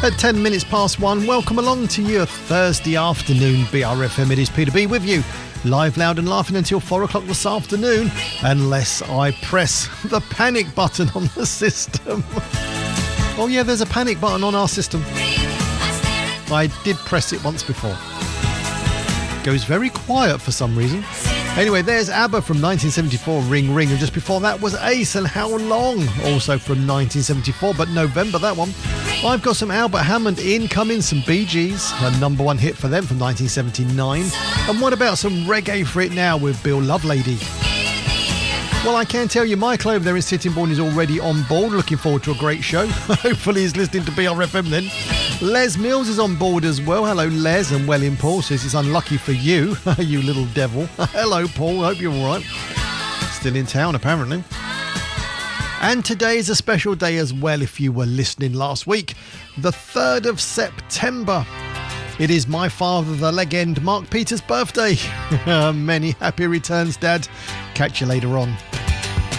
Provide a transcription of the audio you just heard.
At 10 minutes past 1, welcome along to your Thursday afternoon BRFM. It is Peter B with you, live, loud and laughing until 4 o'clock this afternoon, unless I press the panic button on the system. Oh yeah, there's a panic button on our system. I did press it once before. Goes very quiet for some reason. Anyway, there's ABBA from 1974, Ring Ring, and just before that was Ace and How Long, also from 1974, but November, that one. I've got some Albert Hammond incoming, some Bee Gees, a number one hit for them from 1979. And what about some reggae for it now with Bill Lovelady? Well, I can tell you, Michael over there in Sittingbourne is already on board, looking forward to a great show. Hopefully he's listening to BRFM then. Les Mills is on board as well. Hello, Les. And Welling Paul says it's unlucky for you, you little devil. Hello, Paul. Hope you're all right. Still in town, apparently. And today is a special day as well, if you were listening last week. The 3rd of September. It is my father, the legend, Mark Peters' birthday. Many happy returns, Dad. Catch you later on.